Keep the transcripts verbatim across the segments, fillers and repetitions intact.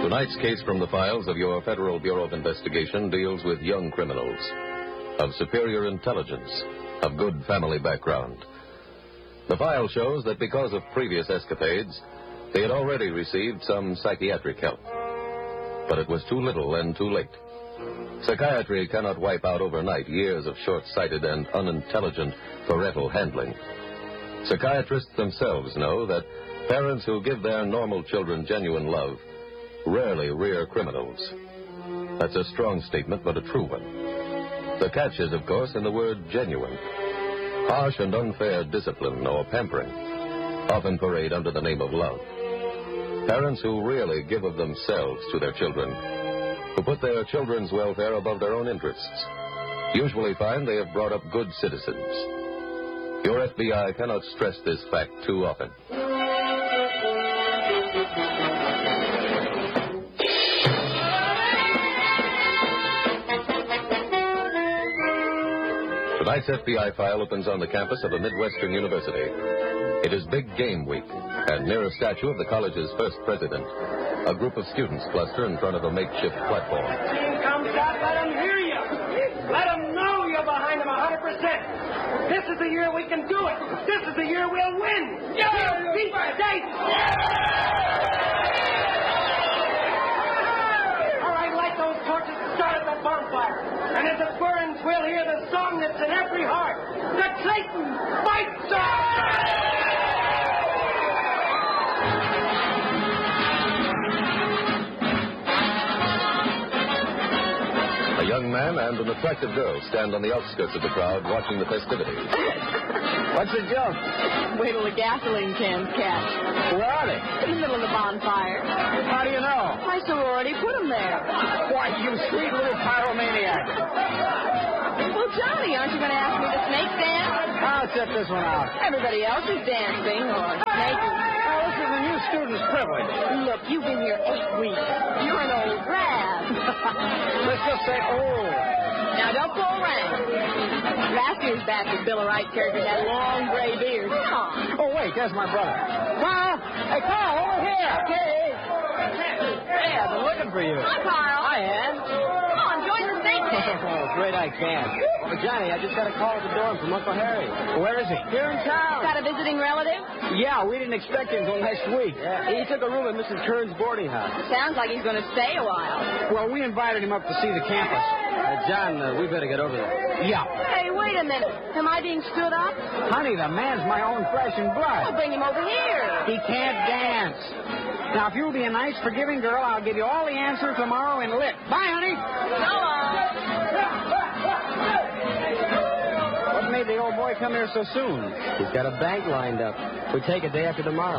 Tonight's case from the files of your Federal Bureau of Investigation deals with young criminals of superior intelligence, of good family background. The file shows that because of previous escapades, they had already received some psychiatric help. But it was too little and too late. Psychiatry cannot wipe out overnight years of short-sighted and unintelligent parental handling. Psychiatrists themselves know that parents who give their normal children genuine love rarely rear criminals. That's a strong statement, but a true one. The catch is, of course, in the word genuine. Harsh and unfair discipline or pampering often parade under the name of love. Parents who really give of themselves to their children, who put their children's welfare above their own interests, usually find they have brought up good citizens. Your F B I cannot stress this fact too often. Tonight's F B I file opens on the campus of a Midwestern university. It is Big Game Week, and near a statue of the college's first president, a group of students cluster in front of a makeshift platform. Team comes out, let them hear you. Let them know you're behind them one hundred percent. This is the year we can do it. This is the year we'll win. Yeah, we'll beat State. All right, light those torches and start at that bonfire. And as it burns, we'll hear the song that's in every heart. The Clayton Fight Song! A young man and an attractive girl stand on the outskirts of the crowd watching the festivities. What's the joke? Wait till the gasoline cans catch. Where are they? In the middle of the bonfire. How do you know? My sorority put them there. Why, you sweet little pyromaniac. Well, Johnny, aren't you going to ask me to snake dance? I'll set this one out. Everybody else is dancing or snaking. Oh, this is a new student's privilege. Look, you've been here eight weeks. You're an old grad. Let's just say old. Now, don't pull rank. Last year's batch of Bill Wright characters had long gray beards. Come on. Oh, wait, there's my brother. Carl! Hey, Carl, over here! Hey! Hey, I've been looking for you. Hi, Carl. Hi, Ann. Come on, join the snake dance. Oh, great, I can. Oh, Johnny, I just got a call at the door from Uncle Harry. Where is he? Here in town. Got a visiting relative? Yeah, we didn't expect him until next week. Yeah, he took a room at Missus Kern's boarding house. Sounds like he's going to stay a while. Well, we invited him up to see the campus. Uh, John, uh, we better get over there. Yeah. Hey, wait a minute. Am I being stood up? Honey, the man's my own flesh and blood. I'll bring him over here. He can't dance. Now, if you'll be a nice, forgiving girl, I'll give you all the answers tomorrow in lit. Bye, honey. So long. What made the old boy come here so soon? He's got a bank lined up. We take a day after tomorrow.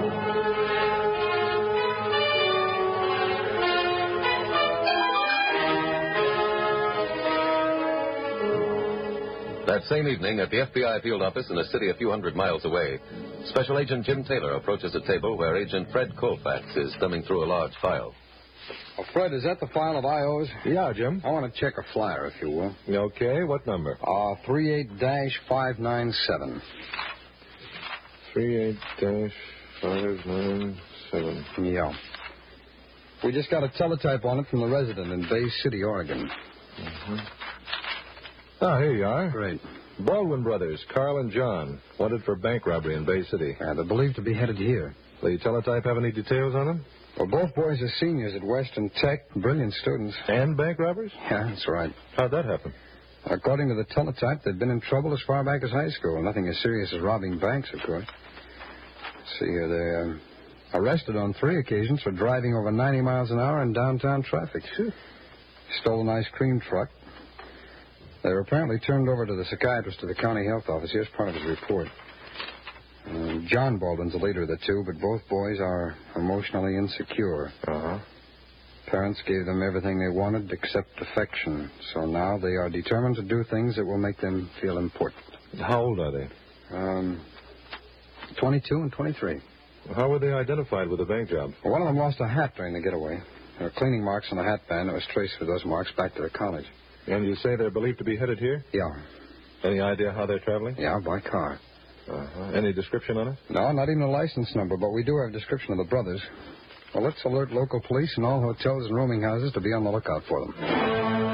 That same evening, at the F B I field office in a city a few hundred miles away, Special Agent Jim Taylor approaches a table where Agent Fred Colfax is thumbing through a large file. Oh, Fred, is that the file of I Os? Yeah, Jim. I want to check a flyer, if you will. Okay, what number? Uh, three eight five nine seven. three eight five nine seven. Yeah. We just got a teletype on it from the resident in Bay City, Oregon. Mm-hmm. Ah, here you are. Great. Baldwin Brothers, Carl and John, wanted for bank robbery in Bay City. Yeah, they're believed to be headed here. The teletype have any details on them? Well, both boys are seniors at Western Tech, brilliant students. And bank robbers? Yeah, that's right. How'd that happen? According to the teletype, they'd been in trouble as far back as high school. Nothing as serious as robbing banks, of course. Let's see here, they're uh, arrested on three occasions for driving over ninety miles an hour in downtown traffic. Stole an ice cream truck. They were apparently turned over to the psychiatrist of the county health office. Here's part of his report. Uh, John Baldwin's the leader of the two, but both boys are emotionally insecure. Uh-huh. Parents gave them everything they wanted except affection. So now they are determined to do things that will make them feel important. How old are they? Um, twenty-two and twenty-three. How were they identified with the bank job? Well, one of them lost a hat during the getaway. There were cleaning marks on the hat band that was traced with those marks back to the college. And you say they're believed to be headed here? Yeah. Any idea how they're traveling? Yeah, by car. Uh-huh. Any description on it? No, not even a license number, but we do have a description of the brothers. Well, let's alert local police and all hotels and rooming houses to be on the lookout for them.